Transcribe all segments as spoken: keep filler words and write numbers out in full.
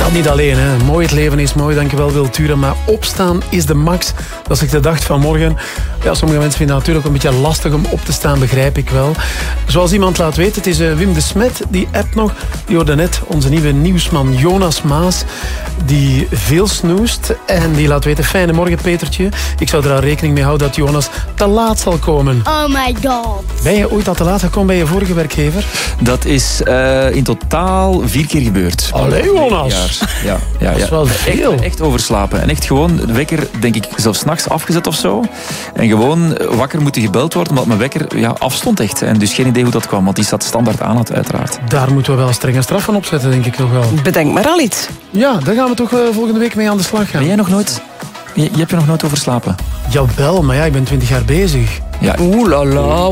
Ja, niet alleen. Hè. Mooi, het leven is mooi, dankjewel Wiltura. Maar opstaan is de max. Dat is ik de dag van morgen. Ja, sommige mensen vinden het natuurlijk een beetje lastig om op te staan, begrijp ik wel. Zoals iemand laat weten, het is uh, Wim de Smet, die appt nog. Die hoorde net onze nieuwe nieuwsman Jonas Maas, die veel snoest. En die laat weten, fijne morgen Petertje. Ik zou er al rekening mee houden dat Jonas te laat zal komen. Oh my god. Ben je ooit al te laat gekomen bij je vorige werkgever? Dat is uh, in totaal vier keer gebeurd. Allee, Jonas. Ja, ja, ja. Dat is wel veel. Echt, echt overslapen. En echt gewoon de wekker, denk ik, zelfs 's nachts afgezet of zo. En gewoon wakker moeten gebeld worden, omdat mijn wekker ja, afstond echt. En dus geen idee hoe dat kwam, want die staat standaard aan had, uiteraard. Daar moeten we wel strenge straffen op zetten, denk ik nog wel. Bedenk maar al iets. Ja, daar gaan we toch uh, volgende week mee aan de slag gaan. Ben jij nog nooit... Je, je hebt je nog nooit overslapen? Jawel, maar ja, ik ben twintig jaar bezig. Ja. Oeh la la.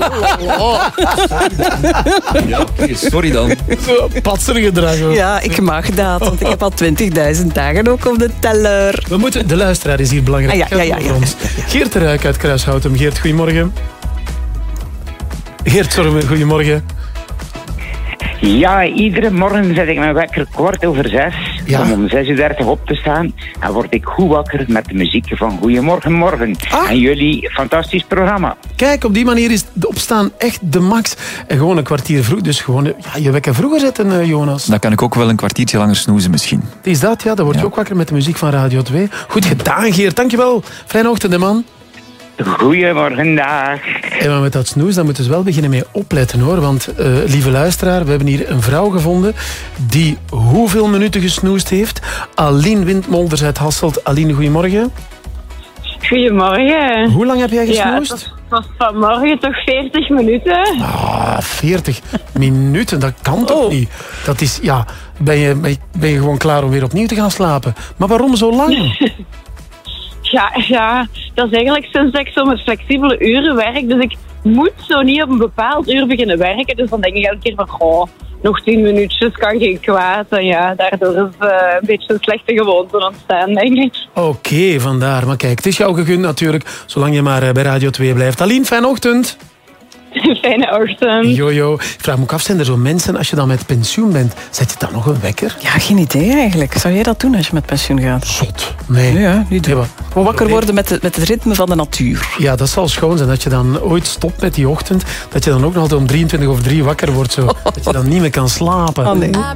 Ja, okay, sorry dan. Patsergedrag hoor. Ja, ik mag dat, want ik heb al twintigduizend dagen ook op de teller. We moeten, de luisteraar is hier belangrijk. Ah, ja, ja, ja, ja, ja, ja. Geert de Ruik uit Kruishoutem. Geert, goedemorgen. Geert, sorry, goedemorgen. Ja, iedere morgen zet ik mijn wekker kwart over zes. Ja. Om om zes uur dertig op te staan. En word ik goed wakker met de muziek van Goedemorgen Morgen. Ah. En jullie, fantastisch programma. Kijk, op die manier is de opstaan echt de max. En gewoon een kwartier vroeg. Dus gewoon ja, je wekker vroeger zetten, uh, Jonas. Dan kan ik ook wel een kwartiertje langer snoezen misschien. Is dat, ja. Dan word je Ja. ook wakker met de muziek van Radio twee. Goed gedaan, Geert. Dankjewel. Fijne ochtend, hè, man. Goedemorgen, dag. En maar met dat snoes, dan moeten we wel beginnen mee opletten, hoor. Want, uh, lieve luisteraar, we hebben hier een vrouw gevonden die hoeveel minuten gesnoest heeft. Aline Windmolders uit Hasselt. Aline, goedemorgen. Goedemorgen. Hoe lang heb jij Ja, gesnoest? het was, was vanmorgen toch veertig minuten. Ah, veertig minuten, dat kan toch Oh. niet? Dat is, ja, ben je, ben je- ben je gewoon klaar om weer opnieuw te gaan slapen? Maar waarom zo lang? Ja, ja, dat is eigenlijk sinds dat ik zo met flexibele uren werk. Dus ik moet zo niet op een bepaald uur beginnen werken. Dus dan denk ik elke keer van, goh, nog tien minuutjes kan geen kwaad. En ja, daardoor is uh, een beetje een slechte gewoonte ontstaan, denk ik. Oké, vandaar. Maar kijk, het is jou gegund natuurlijk, zolang je maar uh, bij Radio twee blijft. Aline, fijne ochtend. Fijne ochtend. Jojo. Ik vraag me ook af, zijn er zo mensen, als je dan met pensioen bent, zet je dan nog een wekker? Ja, geen idee eigenlijk. Zou jij dat doen als je met pensioen gaat? Zot. Nee. Ja, niet Nee, doen. wat- Gewoon wakker worden met, de, met het ritme van de natuur. Ja, dat zal schoon zijn. Dat je dan ooit stopt met die ochtend, dat je dan ook nog altijd om drieëntwintig of drie wakker wordt. Zo. Dat je dan niet meer kan slapen. Oh, nee.